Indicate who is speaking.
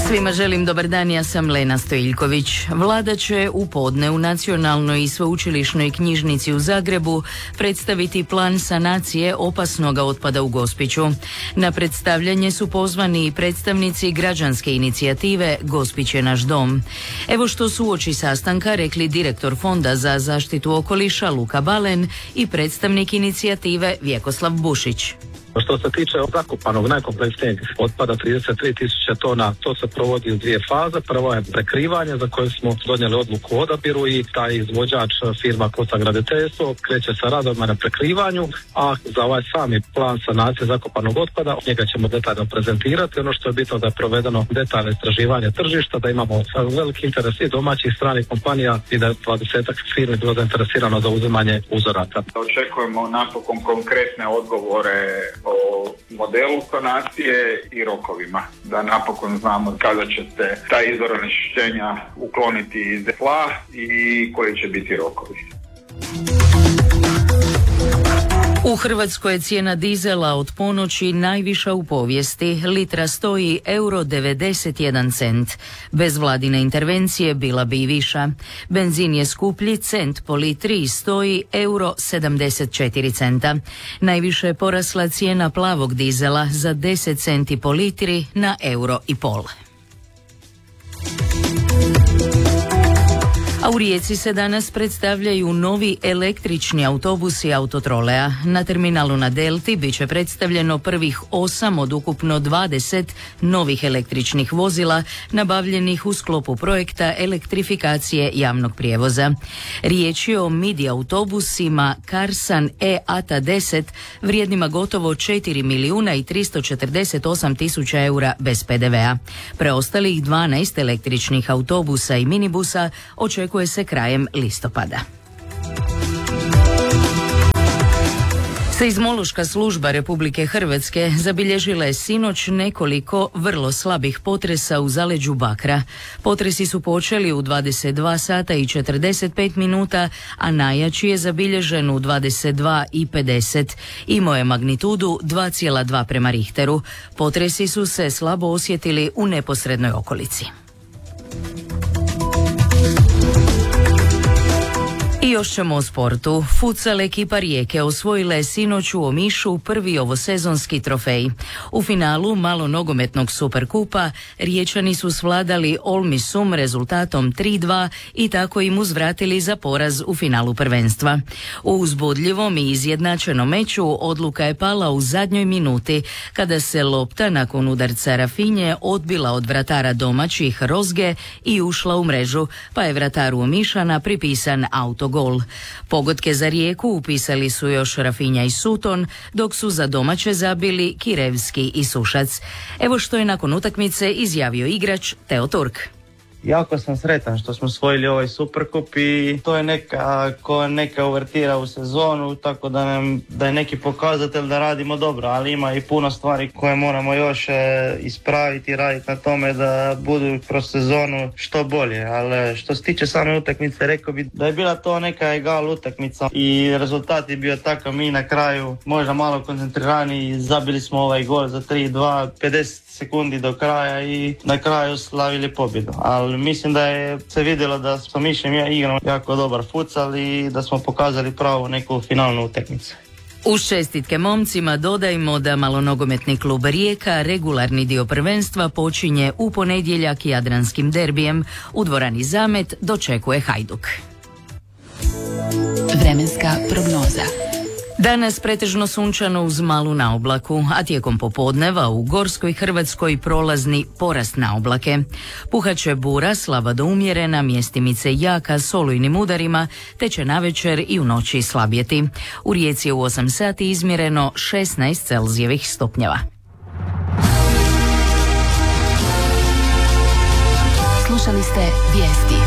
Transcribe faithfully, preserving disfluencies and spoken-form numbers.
Speaker 1: Svima želim dobar dan, ja sam Lena Stojiljković. Vlada će u podne u Nacionalnoj i sveučilišnoj knjižnici u Zagrebu predstaviti plan sanacije opasnog otpada u Gospiću. Na predstavljanje su pozvani i predstavnici građanske inicijative Gospić je naš dom. Evo što su uoči sastanka rekli direktor Fonda za zaštitu okoliša Luka Balen i predstavnik inicijative Vjekoslav Bušić.
Speaker 2: Što se tiče zakopanog najkompleksnijeg otpada trideset tri tisuće tona, to se provodi u dvije faze. Prvo je prekrivanje za koje smo donijeli odluku o odabiru i taj izvođač firma Kosa graditeljstvo kreće sa radovima na prekrivanju, a za ovaj sami plan sanacije zakopanog otpada njega ćemo detaljno prezentirati. Ono što je bitno da je provedeno detaljno istraživanje tržišta, da imamo veliki interes i domaćih stranih kompanija i da je dvadesetak firmi bilo zainteresirano za uzimanje uzoraka.
Speaker 3: Očekujemo napokon konkretne odgovore o modelu sanacije i rokovima, da napokon znamo kada će se taj izvor onečišćenja ukloniti iz tla i koji će biti rokovi.
Speaker 1: U Hrvatskoj je cijena dizela od ponoći najviša u povijesti. Litra stoji euro devedeset jedan cent. Bez vladine intervencije bila bi i viša. Benzin je skuplji, cent po litri i stoji euro sedamdeset četiri centa. Najviše je porasla cijena plavog dizela za deset centi po litri na euro i pol. A u Rijeci se danas predstavljaju novi električni autobusi Autotrolea. Na terminalu na Delti bit će predstavljeno prvih osam od ukupno dvadeset novih električnih vozila nabavljenih u sklopu projekta elektrifikacije javnog prijevoza. Riječ je o midi autobusima Karsan E A T A deset vrijednima gotovo četiri milijuna i tristo četrdeset osam tisuća eura bez P D V-a. Preostalih dvanaest električnih autobusa i minibusa očekuje se krajem listopada. Seizmološka služba Republike Hrvatske zabilježila je sinoć nekoliko vrlo slabih potresa u zaleđu Bakra. Potresi su počeli u dvadeset dva sata i četrdeset pet minuta, a najjači je zabilježen u dvadeset dva i pedeset. Imao je magnitudu dva zarez dva prema Richteru. Potresi su se slabo osjetili u neposrednoj okolici. I još ćemo o sportu. Futsal ekipa Rijeke osvojila je sinoć u Omišu prvi ovosezonski trofej. U finalu malo nogometnog superkupa Riječani su svladali Olmisum rezultatom tri dva i tako im uzvratili za poraz u finalu prvenstva. U uzbudljivom i izjednačenom meču odluka je pala u zadnjoj minuti kada se lopta nakon udarca Rafinje odbila od vratara domaćih Rozge i ušla u mrežu, pa je vrataru Omišana pripisan autogol. Pogodke za Rijeku upisali su još Rafinja i Suton, dok su za domaće zabili Kirevski i Sušac. Evo što je nakon utakmice izjavio igrač Teo Turk.
Speaker 4: Jako sam sretan što smo osvojili ovaj Superkup i to je neka, ko neka uvertira u sezonu, tako da, nam, da je neki pokazatelj da radimo dobro, ali ima i puno stvari koje moramo još e, ispraviti i raditi na tome da budu kroz sezonu što bolje. Ali što se tiče same utakmice, rekao bi da je bila to neka egal utakmica i rezultat je bio takav, mi na kraju možda malo koncentrirani i zabili smo ovaj gol za tri dva, pedeset sekundi do kraja i na kraju slavili pobjedu. Ali mislim da je se vidjelo da smo Mišem ja igramo jako dobar futsal i da smo pokazali pravu neku finalnu utakmicu.
Speaker 1: Uz čestitke momcima dodajmo da malonogometni klub Rijeka regularni dio prvenstva počinje u ponedjeljak jadranskim derbijem. U dvorani Zamet dočekuje Hajduk.
Speaker 5: Vremenska prognoza.
Speaker 1: Danas pretežno sunčano uz malu naoblaku, a tijekom popodneva u Gorskoj Hrvatskoj prolazni porast naoblake. Puhaće bura slaba do umjerena, mjestimice jaka s olujnim udarima, te će navečer i u noći slabjeti. U Rijeci je u osam sati izmjereno šesnaest Celzijevih stupnjeva.
Speaker 5: Slušali ste vijesti.